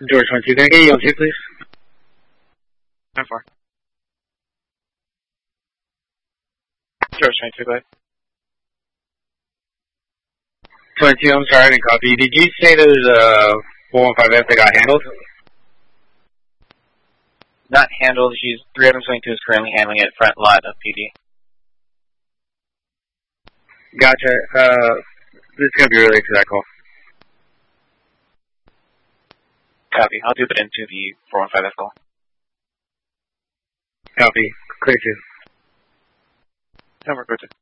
George 1-2, can I get you on 2, please? 10-4. George 22, go ahead. 22, I'm sorry, I didn't copy. Did you say there was a 415F that got handled? Not handled. 322 is currently handling it front lot of PD. Gotcha. This is going to be related to that call. Copy. I'll do it into the 415F call. Copy. Clear 2. Number, go to.